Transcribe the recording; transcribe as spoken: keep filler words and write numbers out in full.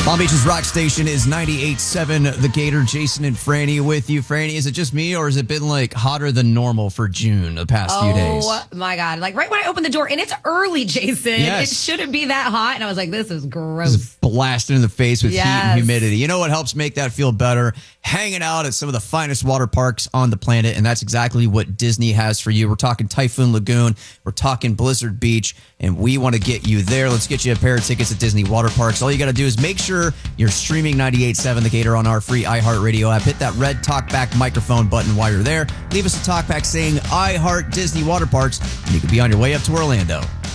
Palm Beach's Rock Station is ninety-eight point seven. The Gator, Jason and Franny with you. Franny, is it just me or has it been like hotter than normal for June the past oh, few days? Oh my God. Like right when I opened the door, and it's early, Jason. Yes. It shouldn't be that hot. And I was like, this is gross. This is blasting in the face with yes. heat and humidity. You know what helps make that feel better? Hanging out at some of the finest water parks on the planet. And that's exactly what Disney has for you. We're talking Typhoon Lagoon. We're talking Blizzard Beach. And we want to get you there. Let's get you a pair of tickets at Disney Water Parks. All you got to do is make sure you're streaming ninety-eight point seven The Gator on our free iHeartRadio app. Hit that red talkback microphone button while you're there. Leave us a talkback saying I Heart Disney Water Parks, and you could be on your way up to Orlando.